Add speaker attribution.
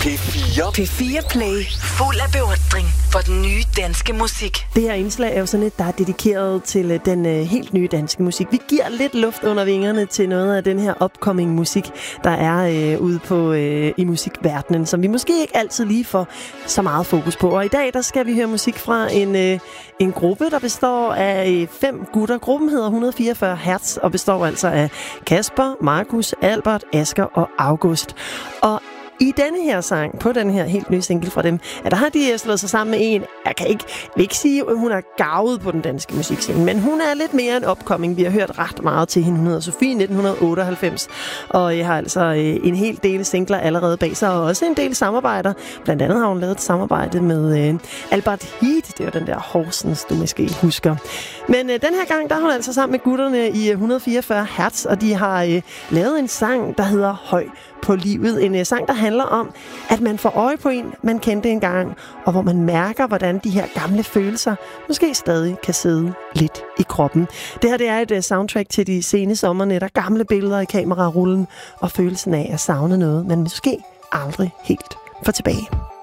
Speaker 1: P4.
Speaker 2: P4 Play. Fuld af beundring for den nye danske musik.
Speaker 3: Det her indslag er jo sådan et, der er dedikeret til den helt nye danske musik. Vi giver lidt luft under vingerne til noget af den her upcoming musik, der er ude på i musikverdenen, som vi måske ikke altid lige får så meget fokus på. Og i dag, der skal vi høre musik fra en gruppe, der består af 5 gutter. Gruppen hedder 144 Hertz og består altså af Kasper, Markus, Albert, Asger og August. Og i denne her sang, på den her helt nye single fra dem, der har de slået sig sammen med en, jeg vil ikke sige, at hun er garvet på den danske musikscene, men hun er lidt mere en upcoming. Vi har hørt ret meget til hende. Hun hedder Sofie 1998, og jeg har altså en hel del singler allerede bag sig, og også en del samarbejder. Blandt andet har hun lavet et samarbejde med Albert Heat, det er jo den der Horsens, du måske husker. Men den her gang, der er hun altså sammen med gutterne i 144 Hertz, og de har lavet en sang, der hedder Høj på livet. En sang, der handler om, at man får øje på en, man kendte engang, og hvor man mærker, hvordan de her gamle følelser måske stadig kan sidde lidt i kroppen. Det her, det er et soundtrack til de sene sommernætter, gamle billeder i kamerarullen, og følelsen af at savne noget, man måske aldrig helt får tilbage.